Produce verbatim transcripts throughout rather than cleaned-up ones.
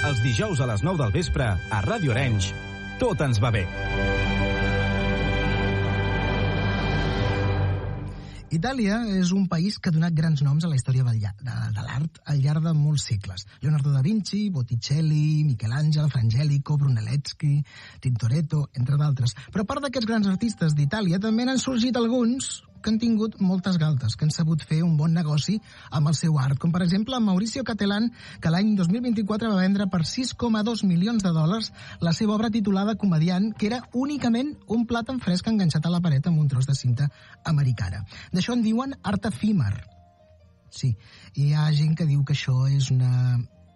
Els dijous a les nou del vespre, a Ràdio Arenys, Tot ens va bé. Itàlia és un país que ha donat grans noms a la història de, de, de l'art al llarg de molts segles. Leonardo da Vinci, Botticelli, Michelangelo, Frangelico, Brunelleschi, Tintoretto, entre d'altres. Però a part d'aquests grans artistes d'Itàlia, també n'han sorgit alguns que han tingut moltes galtes, que han sabut fer un bon negoci amb el seu art, com per exemple Mauricio Cattelan, que l'any dos mil vint-i-quatre va vendre per sis coma dos milions de dòlars la seva obra titulada Comediant, que era únicament un plat en fresc enganxat a la paret amb un tros de cinta americana. D'això en diuen art efímer. Sí, hi ha gent que diu que això és una,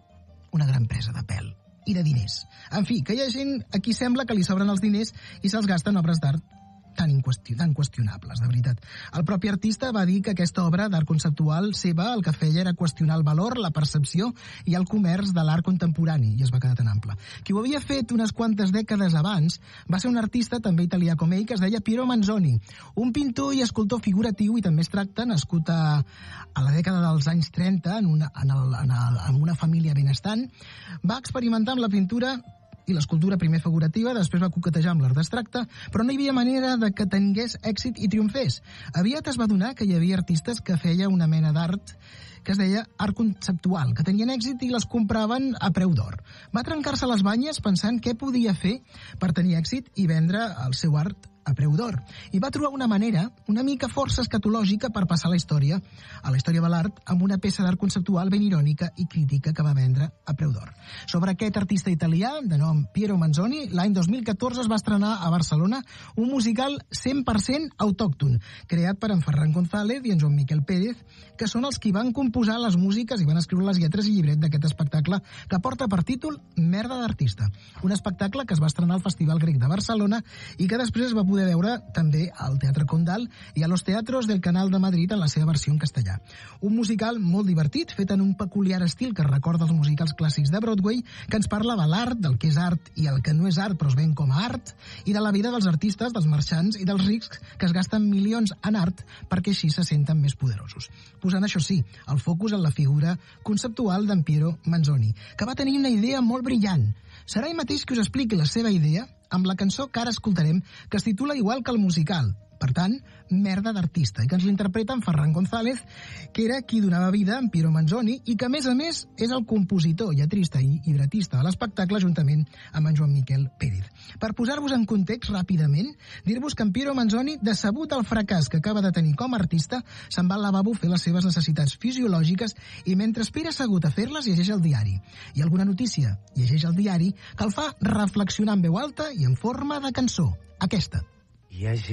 una gran presa de pèl i de diners. En fi, que hi ha gent a qui sembla que li sobren els diners i se'ls gasta en obres d'art tan, inqüestion, tan qüestionables, de veritat. El propi artista va dir que aquesta obra d'art conceptual seva el que feia era qüestionar el valor, la percepció i el comerç de l'art contemporani, i es va quedar tan ample. Qui ho havia fet unes quantes dècades abans va ser un artista també italià com ell, que es deia Piero Manzoni, un pintor i escultor figuratiu i també abstracte, nascut a, a la dècada dels anys trenta en una, en el, en el, en una família benestant. Va experimentar amb la pintura i l'escultura primer figurativa, després va coquetejar amb l'art abstracte, però no hi havia manera de que tingués èxit i triomfés. Aviat es va adonar que hi havia artistes que feia una mena d'art que es deia art conceptual, que tenien èxit i les compraven a preu d'or. Va trencar-se les banyes pensant què podia fer per tenir èxit i vendre el seu art a preu d'or. I va trobar una manera, una mica força escatològica, per passar la història, a la història de l'art, amb una peça d'art conceptual ben irònica i crítica que va vendre a preu d'or. Sobre aquest artista italià, de nom Piero Manzoni, l'any dos mil catorze es va estrenar a Barcelona un musical cent per cent autòcton, creat per en Ferran González i en Joan Miquel Pérez, que són els qui van composar les músiques i van escriure les lletres i llibret d'aquest espectacle que porta per títol Merda d'artista. Un espectacle que es va estrenar al Festival Grec de Barcelona i que després es va poder veure també al Teatre Condal i a los teatros del Canal de Madrid en la seva versió en castellà. Un musical molt divertit, fet en un peculiar estil que recorda els musicals clàssics de Broadway, que ens parla de l'art, del que és art i el que no és art però es ven com a art, i de la vida dels artistes, dels marxants i dels rics que es gasten milions en art perquè així se senten més poderosos. Posant, això sí, el focus en la figura conceptual d'en Piero Manzoni, que va tenir una idea molt brillant. Serà ell mateix que us expliqui la seva idea amb la cançó que ara escoltarem, que es titula igual que el musical, per tant, Merda d'artista, i que ens l'interpreta en Ferran González, que era qui donava vida a en Piero Manzoni i que, a més a més, és el compositor, lletrista i llibretista de l'espectacle juntament amb en Joan Miquel Pérez. Per posar-vos en context ràpidament, dir-vos que en Piero Manzoni, decebut al fracàs que acaba de tenir com a artista, se'n va al lavabo a fer les seves necessitats fisiològiques i mentre espera assegut a fer-les llegeix el diari. I alguna notícia llegeix el diari que el fa reflexionar en veu alta i en forma de cançó. Aquesta. Hi ha gent